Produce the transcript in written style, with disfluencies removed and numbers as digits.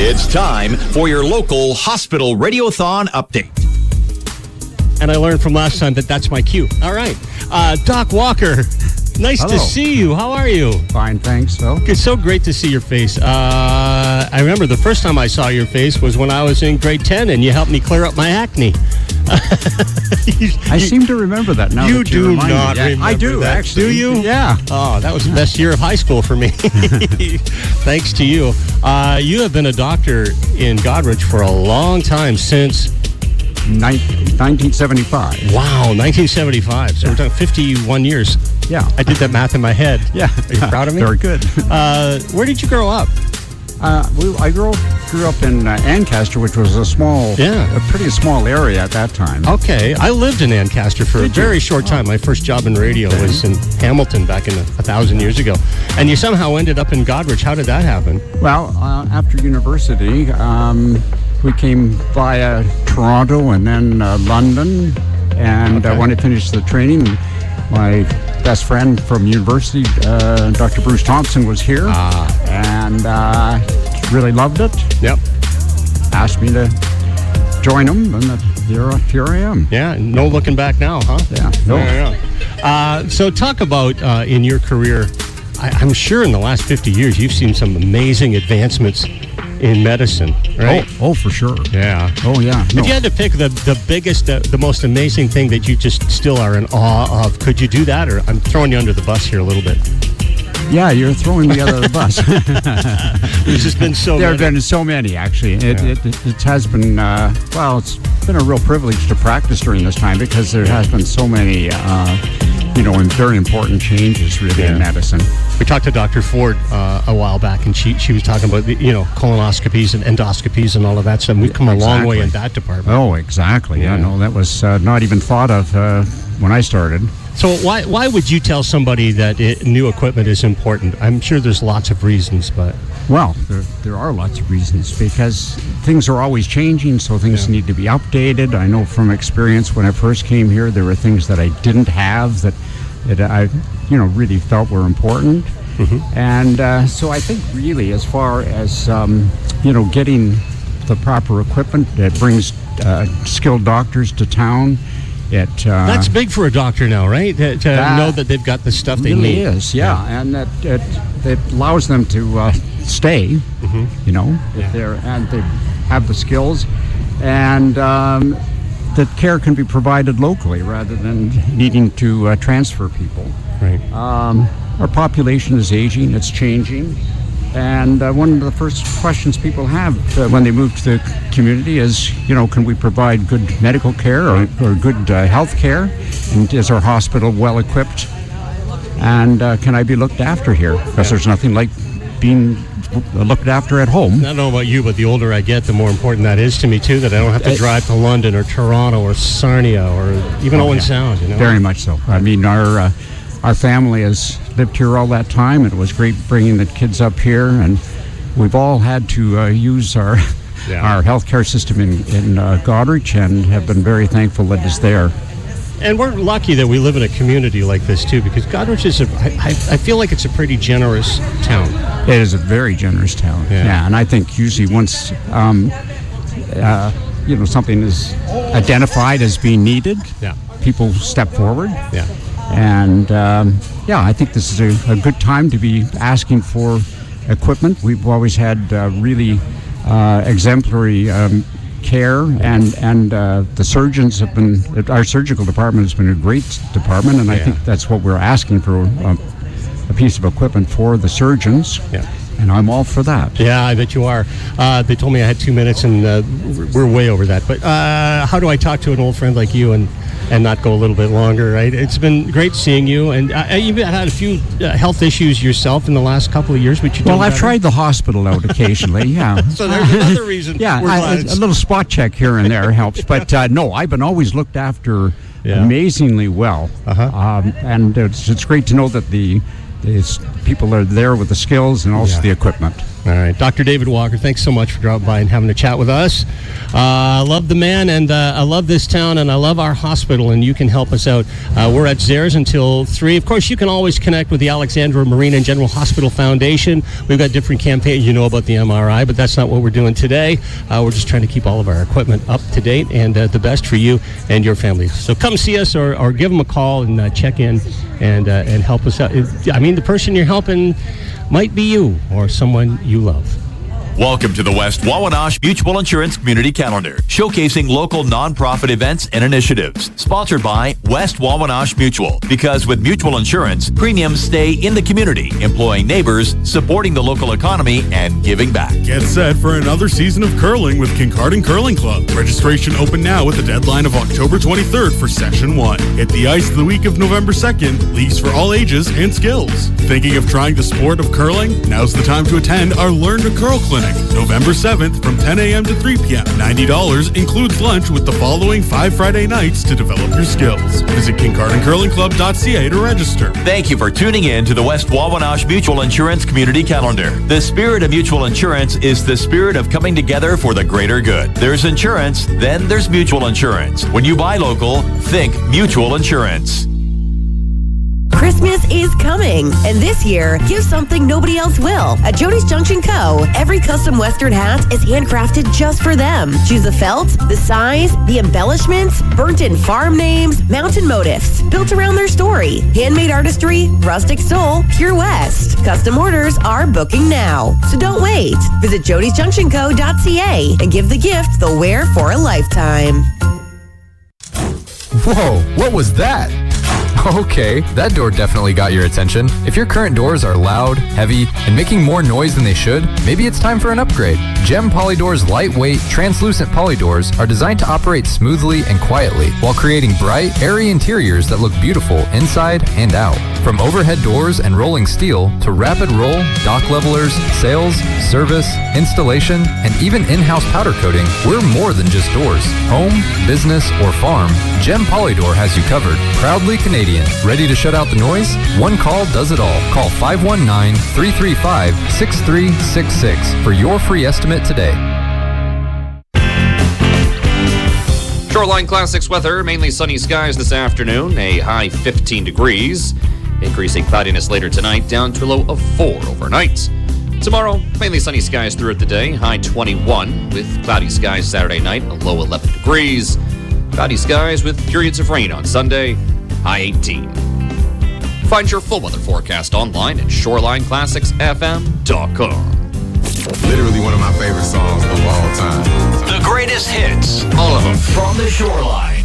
It's time for your local hospital radiothon update. And I learned from last time that that's my cue. All right. Doc Walker, nice Hello. to see you. How are you? Fine, thanks, Phil. It's so great to see your face. I remember the first time I saw your face was when I was in grade 10 and you helped me clear up my acne. I seem to remember that now. You that do remind me. not remember I do, that. actually. Do you? Yeah. Oh, that was the best year of high school for me. Thanks to you. You have been a doctor in Goderich for a long time, since 1975. Wow, 1975. So we're talking 51 years. Yeah. I did that math in my head. Yeah. Are you proud of me? Very good. Where did you grow up? I grew up in Ancaster, which was a pretty small area at that time. Okay. I lived in Ancaster for a very short time. My first job in radio was in Hamilton back in 1,000 years ago. And you somehow ended up in Goderich. How did that happen? Well, after university, we came via Toronto and then London. And when I finished the training, my best friend from university, Dr. Bruce Thompson, was here. And really loved it. Yep. Asked me to join him, and here I am. Yeah, no looking back now, huh? Yeah. No. Yeah. So talk about in your career, I'm sure in the last 50 years you've seen some amazing advancements in medicine, right? Oh, for sure. Yeah. Oh, yeah. If you had to pick the biggest, the most amazing thing that you just still are in awe of, could you do that? Or I'm throwing you under the bus here a little bit. Yeah, you're throwing me under the bus. There's just been so There many. have been so many, actually. It has been, it's been a real privilege to practice during this time, because there has been so many, and very important changes, really, in medicine. We talked to Dr. Ford a while back, and she was talking about, colonoscopies and endoscopies and all of that stuff. We've come a long way in that department. Oh, exactly. Yeah, no, that was not even thought of when I started. So why would you tell somebody that new equipment is important? I'm sure there's lots of reasons, but... Well, there are lots of reasons, because things are always changing, so things need to be updated. I know from experience, when I first came here, there were things that I didn't have that I really felt were important. Mm-hmm. And so I think really, as far as, getting the proper equipment that brings skilled doctors to town, that's big for a doctor now, right? To know that they've got the stuff they really need. Is, and that it allows them to stay, if they have the skills, and that care can be provided locally rather than needing to transfer people. Right. Our population is aging; it's changing. And one of the first questions people have when they move to the community is, can we provide good medical care or good health care? And is our hospital well equipped? And can I be looked after here? Because there's nothing like being looked after at home. I don't know about you, but the older I get, the more important that is to me, too, that I don't have to drive to London or Toronto or Sarnia or even Owen Sound. Very much so. I mean, our family has lived here all that time, and it was great bringing the kids up here, and we've all had to use our healthcare system in Goderich, and have been very thankful that it's there. And we're lucky that we live in a community like this, too, because Goderich is I feel like it's a pretty generous town. It is a very generous town, and I think usually once something is identified as being needed, people step forward. Yeah. And I think this is a good time to be asking for equipment. We've always had really exemplary care, and the surgeons have been. Our surgical department has been a great department, and I think that's what we're asking for, a piece of equipment for the surgeons. Yeah. And I'm all for that. Yeah, I bet you are. They told me I had 2 minutes, and we're way over that. But how do I talk to an old friend like you and not go a little bit longer, right? It's been great seeing you, and you've had a few health issues yourself in the last couple of years, but you I've tried the hospital out occasionally, So there's another reason. A little spot check here and there helps, but no, I've been always looked after amazingly well. And it's great to know that the people are there with the skills and also the equipment. All right. Dr. David Walker, thanks so much for dropping by and having a chat with us. I love the man, and I love this town, and I love our hospital, and you can help us out. We're at Zares until 3. Of course, you can always connect with the Alexandra Marine and General Hospital Foundation. We've got different campaigns. You know about the MRI, but that's not what we're doing today. We're just trying to keep all of our equipment up to date and the best for you and your families. So come see us or give them a call and check in and help us out. I mean, the person you're helping might be you or someone you love. Welcome to the West Wawanosh Mutual Insurance Community Calendar, showcasing local nonprofit events and initiatives. Sponsored by West Wawanosh Mutual, because with mutual insurance, premiums stay in the community, employing neighbors, supporting the local economy, and giving back. Get set for another season of curling with Kincardine Curling Club. Registration open now with a deadline of October 23rd for Session 1. Hit the ice the week of November 2nd. Leagues for all ages and skills. Thinking of trying the sport of curling? Now's the time to attend our Learn to Curl Clinic. November 7th from 10 a.m. to 3 p.m. $90 includes lunch with the following 5 Friday nights to develop your skills. Visit KincardinCurlingClub.ca to register. Thank you for tuning in to the West Wawanosh Mutual Insurance Community Calendar. The spirit of mutual insurance is the spirit of coming together for the greater good. There's insurance, then there's mutual insurance. When you buy local, think mutual insurance. Christmas is coming, and this year, give something nobody else will. At Jody's Junction Co., every custom Western hat is handcrafted just for them. Choose the felt, the size, the embellishments, burnt-in farm names, mountain motifs, built around their story. Handmade artistry, rustic soul, pure West. Custom orders are booking now, so don't wait. Visit jodysjunctionco.ca and give the gift they'll wear for a lifetime. Whoa, what was that? Okay, that door definitely got your attention. If your current doors are loud, heavy, and making more noise than they should, maybe it's time for an upgrade. Gem Polydoor's lightweight, translucent polydoors are designed to operate smoothly and quietly while creating bright, airy interiors that look beautiful inside and out. From overhead doors and rolling steel to rapid roll, dock levelers, sails, service, installation, and even in-house powder coating, we're more than just doors. Home, business, or farm, Gem Polydor has you covered. Proudly Canadian. Ready to shut out the noise? One call does it all. Call 519-335-6366 for your free estimate today. Shoreline Classics weather, mainly sunny skies this afternoon, a high 15 degrees. Increasing cloudiness later tonight, down to a low of 4 overnight. Tomorrow, mainly sunny skies throughout the day, high 21, with cloudy skies Saturday night, a low 11 degrees. Cloudy skies with periods of rain on Sunday, high 18. Find your full weather forecast online at ShorelineClassicsFM.com. Literally one of my favorite songs of all time. The greatest hits, all of them from the Shoreline.